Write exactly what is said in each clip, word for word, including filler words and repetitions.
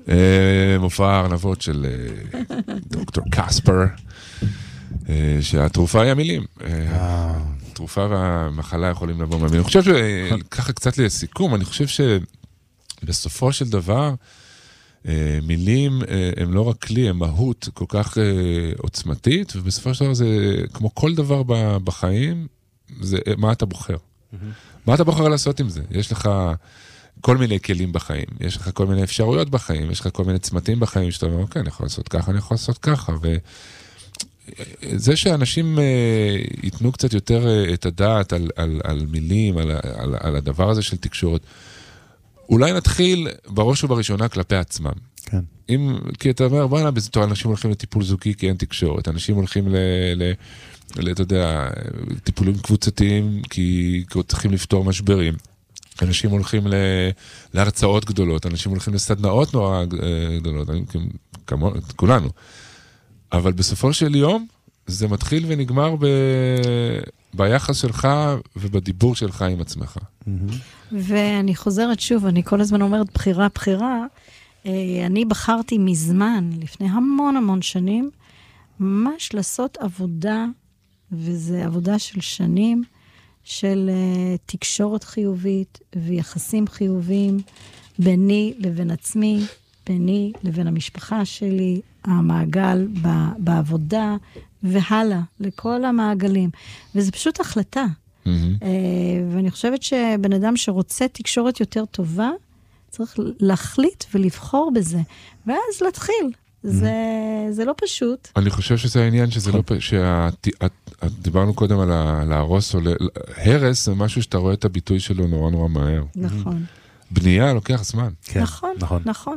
מופע הארנבות של דוקטור קספר, שהתרופה היא המילים. התרופה והמחלה יכולים לבוא מהמילים. אני חושב שככה קצת לסיכום, אני חושב שבסופו של דבר, מילים הם לא רק כלי, הם מהות כל כך עוצמתית, ובסופו של דבר זה, כמו כל דבר בחיים, זה מה אתה בוחר. מה אתה בוחר לעשות עם זה? יש לך כל מיני כלים בחיים, יש לך כל מיני אפשרויות בחיים, יש לך כל מיני צמתים בחיים, שאתה אומר, אוקיי, אני יכול לעשות ככה, אני יכול לעשות ככה, וזה שאנשים ייתנו קצת יותר את הדעת על, על, על מילים, על, על, על הדבר הזה של תקשורת, אולי נתחיל בראש ובראשונה כלפי עצמם. כן. אם, כי אתה אומר, בואי, אנשים הולכים לטיפול זוגי כי אין תקשורת, אנשים הולכים ל... ל אתה יודע, טיפולים קבוצתיים, כי צריכים לפתור משברים. אנשים הולכים להרצאות גדולות, אנשים הולכים לסדנאות נורא גדולות, כמו, כולנו. אבל בסופו של יום, זה מתחיל ונגמר ב... ביחס שלך ובדיבור שלך עם עצמך. ואני חוזרת שוב, אני כל הזמן אומרת בחירה, בחירה. אני בחרתי מזמן, לפני המון המון שנים, ממש לעשות עבודה, וזה עבודה של שנים, של uh, תקשורת חיובית ויחסים חיוביים, ביני לבין עצמי, ביני לבין המשפחה שלי, המעגל ב, בעבודה, והלאה, לכל המעגלים. וזה פשוט החלטה. Mm-hmm. Uh, ואני חושבת שבן אדם שרוצה תקשורת יותר טובה, צריך להחליט ולבחור בזה, ואז להתחיל. זה, זה לא פשוט. אני חושב שזה העניין, שזה לא פשוט, דיברנו קודם על להרוס, הרס זה משהו שאתה רואה את הביטוי שלו נורא נורא מהר. נכון. בנייה לוקח זמן. נכון, נכון.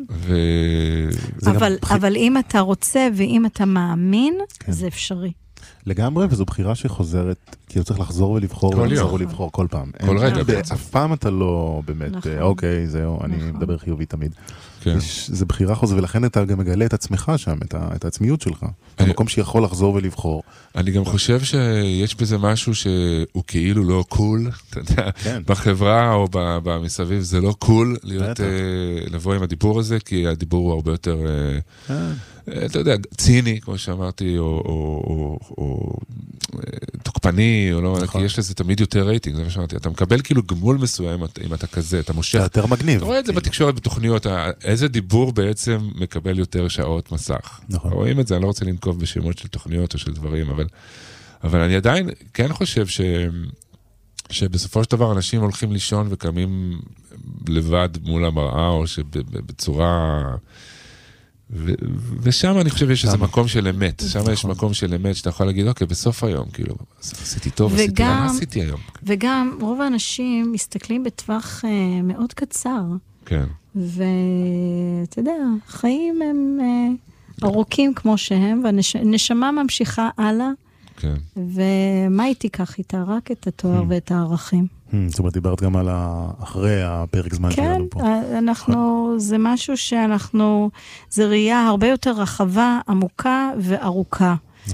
אבל אם אתה רוצה ואם אתה מאמין, זה אפשרי. לגמרי, וזו בחירה שחוזרת, כי הוא צריך לחזור ולבחור, ולחזור ולבחור כל פעם. כל רגע. אף פעם אתה לא באמת, אוקיי, זהו, אני מדבר חיובי תמיד. זה בחירה חוזרת, ולכן אתה גם מגלה את עצמך שם, את העצמיות שלך. במקום שיכול לחזור ולבחור. אני גם חושב שיש בזה משהו שהוא כאילו לא קול, אתה יודע, בחברה או במסביב זה לא קול, לבוא עם הדיבור הזה, כי הדיבור הוא הרבה יותר... אתה יודע, ציני, כמו שאמרתי, או תוקפני, או לא, כי יש לזה תמיד יותר רייטינג, זה מה שאמרתי, אתה מקבל כאילו גמול מסוים אם אתה כזה, אתה מושך. זה יותר מגניב. אתה רואה את זה בתקשורת, בתוכניות, איזה דיבור בעצם מקבל יותר שעות מסך. רואים את זה, אני לא רוצה לנקוב בשמות של תוכניות או של דברים, אבל אני עדיין כן חושב ש... שבסופו של דבר אנשים הולכים לישון וקמים לבד מול המראה, או שבצורה... ו- ושם אני חושב שיש איזה מקום של אמת, שם יש מקום של אמת שאתה יכול להגיד, אוקיי, בסוף היום, כאילו, עשיתי טוב, עשיתי, מה עשיתי היום? וגם רוב האנשים מסתכלים בטווח uh, מאוד קצר. כן. ואתה יודע, חיים הם uh, ארוכים כמו שהם, והנשמה ממשיכה הלאה, כן. ומה היא תיקח איתה? רק את התואר ואת הערכים. זאת אומרת, דיברת גם על אחרי הפרק זמן שלנו פה. כן, אנחנו, זה משהו שאנחנו, זה ראייה הרבה יותר רחבה, עמוקה וארוכה.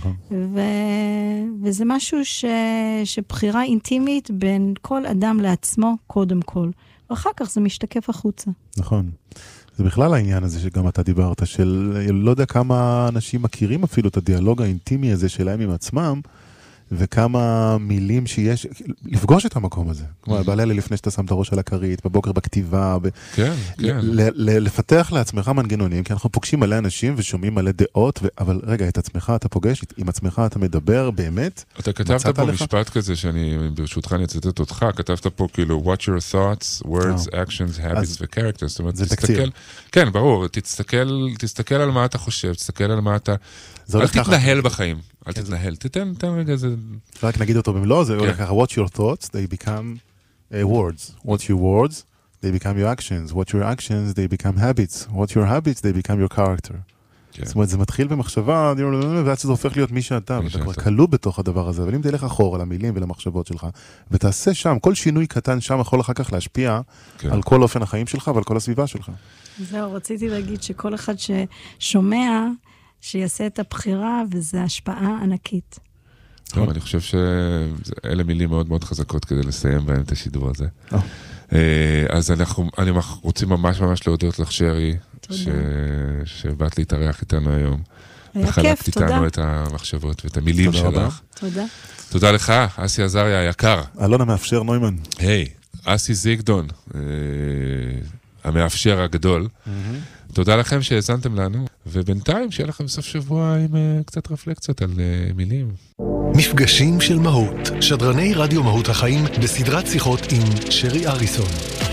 וזה משהו שבחירה אינטימית בין כל אדם לעצמו, קודם כל. ואחר כך זה משתקף החוצה. נכון. זה בכלל העניין הזה שגם אתה דיברת, של לא יודע כמה אנשים מכירים אפילו את הדיאלוג האינטימי הזה שלהם עם עצמם, וכמה מילים שיש, לפגוש את המקום הזה. כמו בלילה לפני שאתה שם את הראש על הכרית, בבוקר בכתיבה, כן, כן. לפתח לעצמך מנגנונים, כי אנחנו פוגשים מלא אנשים ושומעים מלא דעות, אבל רגע, את עצמך אתה פוגש, עם עצמך אתה מדבר באמת. אתה כתבת פה משפט כזה, שאני ברשותך אני אצטט אותך, כתבת פה כאילו, watch your thoughts, words, actions, habits ו-characters. זאת אומרת, תסתכל, כן, ברור, תסתכל על מה אתה חושב, תסתכל על מה אתה, אל תתנהל בחיים. אל תתנהל, תתן, תן רגע זה... רק נגיד אותו במלוא, זה הולך ככה, watch your thoughts, they become uh, words. Watch your words, they become your actions. Watch your actions, they become habits. Watch your habits, they become your character. זאת אומרת, זה מתחיל במחשבה, ועד שזה הופך להיות מי שאתה, ואתה כבר כלוא בתוך הדבר הזה, אבל אם תלך אחורה לממילים ולמחשבות שלך, ותעשה שם, כל שינוי קטן שם יכול אחר כך להשפיע על כל אופן החיים שלך ועל כל הסביבה שלך. זהו, רציתי להגיד שכל אחד ששומע, שיעשה את הבחירה, וזו השפעה ענקית. טוב, אני חושב שאלה מילים מאוד מאוד חזקות כדי לסיים בהם את השידור הזה. אז אנחנו רוצים ממש ממש להודות לך, שרי, ש... שבאת להתארח איתנו היום. היה כיף, תודה. איתנו את המחשבות ואת המילים שלך. רבה. תודה. תודה לך, אסי עזריה היקר. אלון המאפשר נוימן. היי, אסי זיגדון, אה, המאפשר הגדול. Mm-hmm. תודה לכם שהאזנתם לנו, ובינתיים שיהיה לכם סוף שבוע עם uh, קצת רפלקציות על uh, מילים. מפגשים של מהות, שדרני רדיו מהות החיים בסדרת שיחות עם שרי אריסון.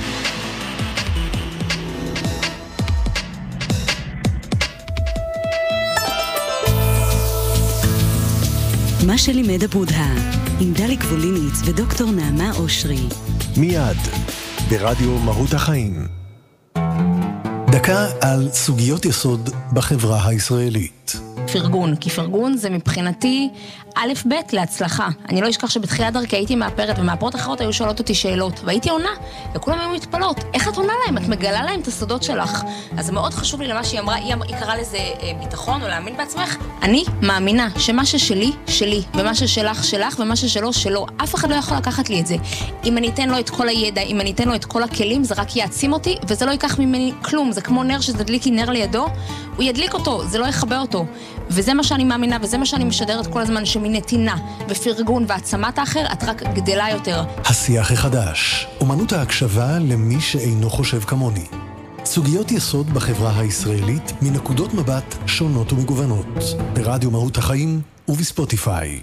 מה שלימד הבודהה, עם דלי קבוליניץ ודוקטור נעמה אושרי. מיד, ברדיו מהות החיים. דקה על סוגיות יסוד בחברה הישראלית. פרגון, כי פרגון זה מבחינתי א' ב' להצלחה. אני לא אשכח שבתחילת דרכי הייתי מאפרת, ומאפרות אחרות היו שואלות אותי שאלות, והייתי עונה, וכולם היו מתפלות. איך את עונה להם? את מגלה להם את הסודות שלך. אז זה מאוד חשוב לי למה שהיא אמרה, היא, היא קראה לזה אה, ביטחון או להאמין בעצמך. אני מאמינה שמה ששלי, שלי, ומה ששלך, שלך, ומה ששלו, שלו. אף אחד לא יכול לקחת לי את זה. אם אני אתן לו את כל הידע, אם אני אתן לו את כל הכלים, זה רק יעצים אותי, וזה לא ייקח ממני כלום. זה כמו נר שתדליקי נר לידו, הוא ידליק אותו, זה לא יחבא אותו. וזה מה שאני מאמינה, וזה מה שאני משדרת כל הזמן, שמנתינה ופרגון והעצמת האחר, את רק גדלה יותר. השיח החדש, אומנות ההקשבה למי שאינו חושב כמוני. סוגיות יסוד בחברה הישראלית מנקודות מבט שונות ומגוונות. ברדיו מהות החיים ובספוטיפיי.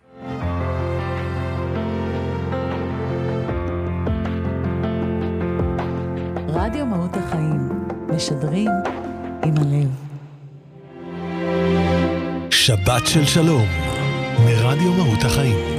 רדיו מהות החיים, משדרים עם הלב. שבת של שלום, מרדיו מהות החיים.